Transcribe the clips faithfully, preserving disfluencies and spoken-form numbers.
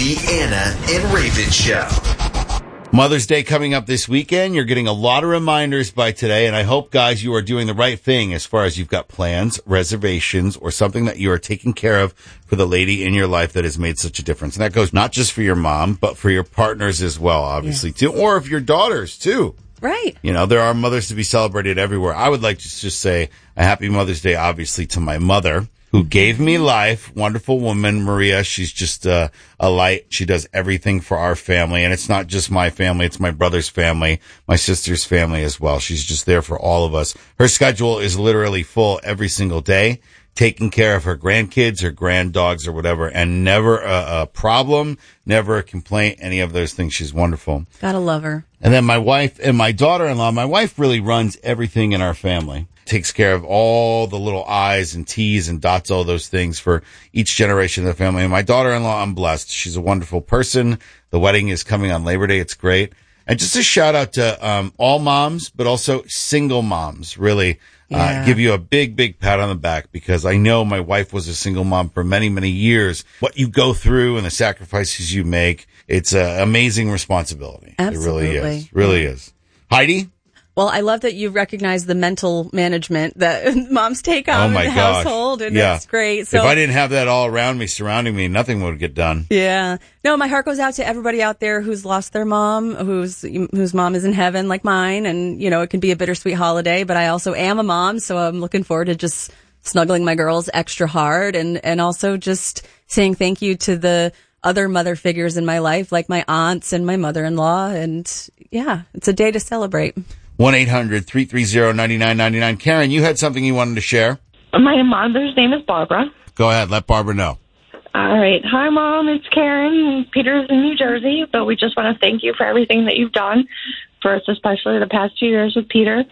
The Anna and Raven Show. Mother's Day coming up this weekend. You're getting a lot of reminders by today, and I hope, guys, you are doing the right thing as far as you've got plans, reservations, or something that you are taking care of for the lady in your life that has made such a difference. And that goes not just for your mom, but for your partners as well, obviously, yeah. too, or if your daughters, too. Right. You know, there are mothers to be celebrated everywhere. I would like to just say a happy Mother's Day, obviously, to my mother, who gave me life. Wonderful woman, Maria. She's just uh, a light. She does everything for our family. And it's not just my family. It's my brother's family, my sister's family as well. She's just there for all of us. Her schedule is literally full every single day, taking care of her grandkids, her granddogs or whatever, and never a, a problem, never a complaint, any of those things. She's wonderful. Gotta love her. And then my wife and my daughter-in-law, my wife really runs everything in our family. Takes care of all the little I's and T's and dots, all those things for each generation of the family. And my daughter-in-law, I'm blessed. She's a wonderful person. The wedding is coming on Labor Day. It's great. And just a shout out to um, all moms, but also single moms, really. Yeah. Uh, give you a big, big pat on the back because I know my wife was a single mom for many, many years. What you go through and the sacrifices you make, it's an amazing responsibility. Absolutely. It really is. Really is. Heidi? Well, I love that you recognize the mental management that moms take on oh my in the gosh. household, and yeah. it's great. So, if I didn't have that all around me, surrounding me, nothing would get done. Yeah. No, my heart goes out to everybody out there who's lost their mom, whose whose mom is in heaven like mine, and, you know, it can be a bittersweet holiday, but I also am a mom, so I'm looking forward to just snuggling my girls extra hard, and, and also just saying thank you to the other mother figures in my life, like my aunts and my mother-in-law, and yeah, it's a day to celebrate. one eight hundred three three zero nine nine nine nine. Karen, you had something you wanted to share. My mother's name is Barbara. Go ahead. Let Barbara know. All right. Hi, Mom. It's Karen. Peter's in New Jersey, but we just want to thank you for everything that you've done for us, especially the past two years with Peter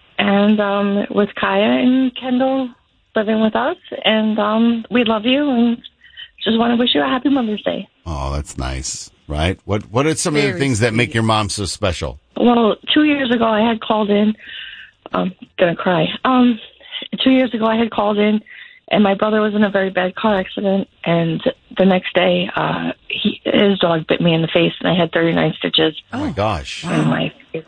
and um, with Kaya and Kendall living with us. And um, we love you and just want to wish you a happy Mother's Day. Oh, that's nice. Right? What What are some Very of the things sweet. that make your mom so special? Well, two years ago, I had called in. I'm going to cry. Um, two years ago, I had called in, and my brother was in a very bad car accident. And the next day, uh, he, his dog bit me in the face, and I had thirty-nine stitches. Oh, my gosh. In my face.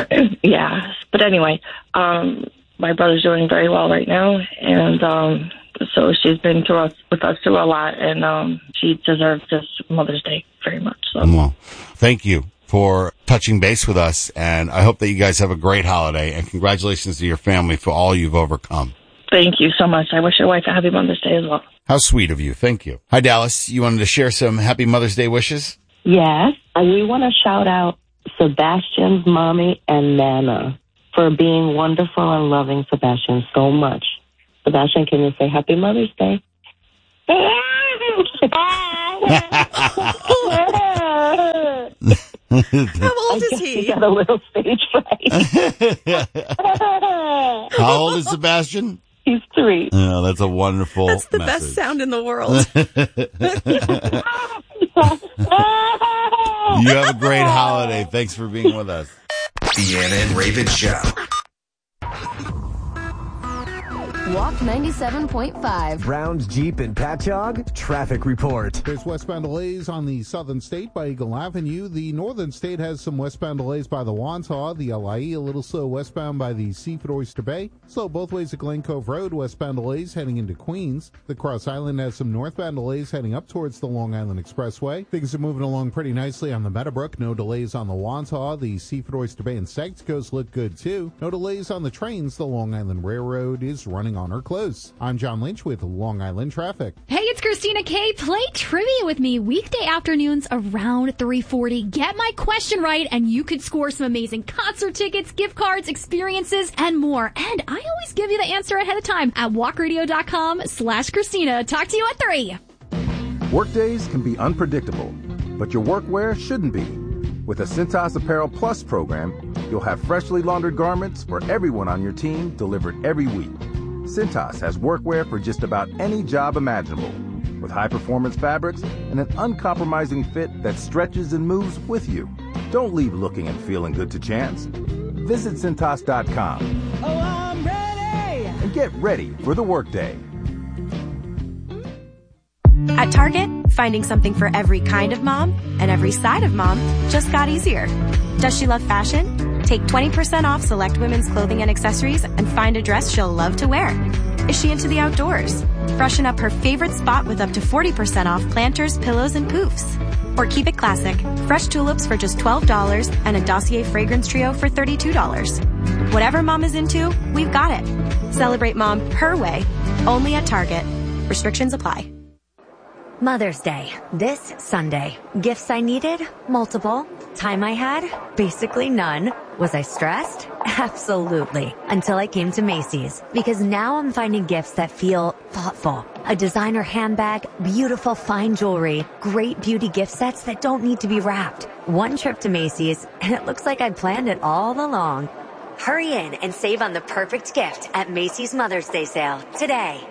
Yeah. But anyway, um, my brother's doing very well right now. And um, so she's been through us, with us through a lot, and um, she deserves this Mother's Day very much. So. Well, thank you for touching base with us, and I hope that you guys have a great holiday, and congratulations to your family for all you've overcome. Thank you so much. I wish your wife a happy Mother's Day as well. How sweet of you. Thank you. Hi, Dallas. You wanted to share some happy Mother's Day wishes? Yes. And we want to shout out Sebastian's mommy and Nana for being wonderful and loving Sebastian so much. Sebastian, can you say happy Mother's Day? How old is he? He got a little stage fright. How old is Sebastian? He's three. Oh, that's a wonderful That's the message. best sound in the world. You have a great holiday. Thanks for being with us. The Anna and Raven Show. Walk ninety-seven point five. Browns Jeep and Patchogue traffic report. There's westbound delays on the southern state by Eagle Avenue. The northern state has some westbound delays by the Wantagh, the L I E, a little slow westbound by the Seaford Oyster Bay. Slow both ways at Glen Cove Road, westbound delays heading into Queens. The Cross Island has some northbound delays heading up towards the Long Island Expressway. Things are moving along pretty nicely on the Meadowbrook. No delays on the Wantagh. The Seaford Oyster Bay and Sykes Coast look good too. No delays on the trains. The Long Island Railroad is running on or close. I'm John Lynch with Long Island Traffic. Hey, it's Christina K. Play trivia with me weekday afternoons around three forty. Get my question right, and you could score some amazing concert tickets, gift cards, experiences, and more. And I always give you the answer ahead of time at walkradio.com slash Christina. Talk to you at three. Workdays can be unpredictable, but your workwear shouldn't be. With the Cintas Apparel Plus program, you'll have freshly laundered garments for everyone on your team delivered every week. Cintas has workwear for just about any job imaginable, with high-performance fabrics and an uncompromising fit that stretches and moves with you. Don't leave looking and feeling good to chance. Visit Cintas dot com. Oh, I'm ready! And get ready for the workday. At Target, Finding something for every kind of mom and every side of mom just got easier. Does she love fashion? Take twenty percent off select women's clothing and accessories and find a dress she'll love to wear. Is she into the outdoors? Freshen up her favorite spot with up to forty percent off planters, pillows, and poofs. Or keep it classic. Fresh tulips for just twelve dollars and a Dossier fragrance trio for thirty-two dollars. Whatever mom is into, we've got it. Celebrate mom her way, only at Target. Restrictions apply. Mother's Day, this Sunday. Gifts I needed? Multiple. Time I had? Basically none. Was I stressed? Absolutely. Until I came to Macy's. Because now I'm finding gifts that feel thoughtful. A designer handbag, beautiful fine jewelry, great beauty gift sets that don't need to be wrapped. One trip to Macy's, and it looks like I planned it all along. Hurry in and save on the perfect gift at Macy's Mother's Day sale today.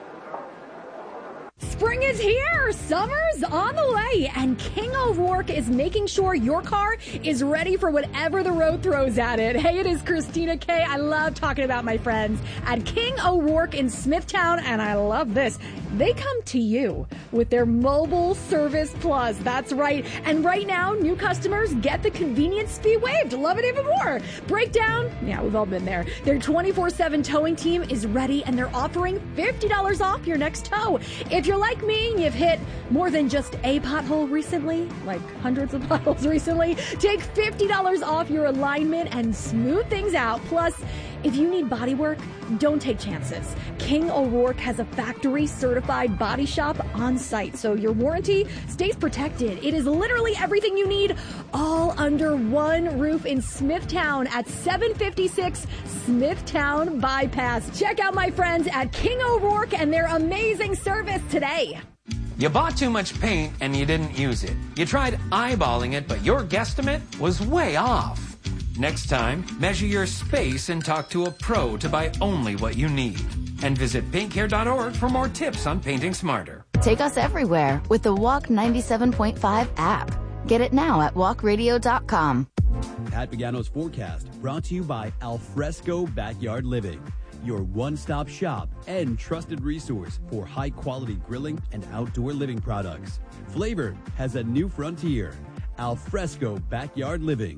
Spring is here, summer's on the way, and King O'Rourke is making sure your car is ready for whatever the road throws at it. Hey, it is Christina K. I love talking about my friends at King O'Rourke in Smithtown, and I love this. They come to you with their mobile service plus. That's right. And right now, new customers get the convenience fee waived. Love it even more. Breakdown. Yeah, we've all been there. Their twenty-four seven towing team is ready, and they're offering fifty dollars off your next tow. If you're like me and you've hit more than just a pothole recently, like hundreds of potholes recently, take fifty dollars off your alignment and smooth things out. Plus, if you need body work, don't take chances. King O'Rourke has a factory certified body shop on site, so your warranty stays protected. It is literally everything you need, all under one roof in Smithtown at seven fifty-six Smithtown Bypass. Check out my friends at King O'Rourke and their amazing service today. You bought too much paint and you didn't use it. You tried eyeballing it, but your guesstimate was way off. Next time, measure your space and talk to a pro to buy only what you need. And visit paint care dot org for more tips on painting smarter. Take us everywhere with the Walk ninety-seven point five app. Get it now at walk radio dot com. Pat Pagano's forecast brought to you by Alfresco Backyard Living, your one-stop shop and trusted resource for high-quality grilling and outdoor living products. Flavor has a new frontier. Alfresco Backyard Living.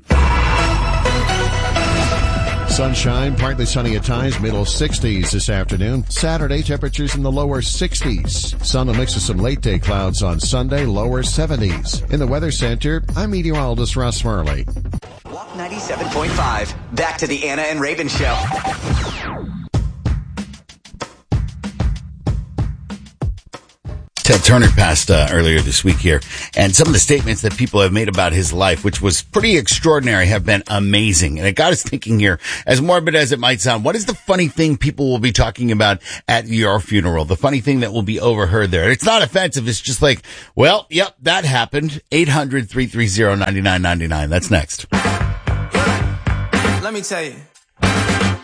Sunshine, partly sunny at times, middle sixties this afternoon. Saturday, temperatures in the lower sixties. Sun will mix with some late day clouds on Sunday, lower seventies. In the Weather Center, I'm meteorologist Russ Murley. Walk ninety-seven point five. Back to the Anna and Raven Show. Ted Turner passed uh, earlier this week here, and some of the statements that people have made about his life, which was pretty extraordinary, have been amazing. And it got us thinking here, as morbid as it might sound, what is the funny thing people will be talking about at your funeral? The funny thing that will be overheard there. It's not offensive. It's just like, well, yep, that happened. eight hundred, three three zero, nine nine nine nine. That's next. Let me tell you.